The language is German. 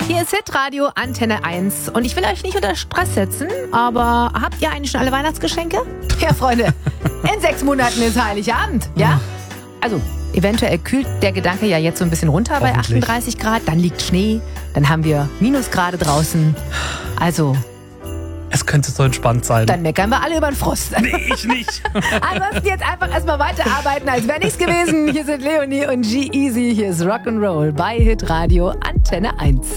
Hier ist Hitradio Antenne 1 und ich will euch nicht unter Stress setzen, aber habt ihr eigentlich schon alle Weihnachtsgeschenke? Ja, Freunde, in 6 Monaten ist Heiligabend, ja? Also, eventuell kühlt der Gedanke ja jetzt so ein bisschen runter bei 38 Grad, dann liegt Schnee, dann haben wir Minusgrade draußen. Also, es könnte so entspannt sein. dann meckern wir alle über den Frost. Nee, ich nicht. Ansonsten jetzt einfach erstmal weiterarbeiten, als wäre nichts gewesen. Hier sind Leonie und G-Eazy, hier ist Rock'n'Roll bei Hitradio Antenne 1.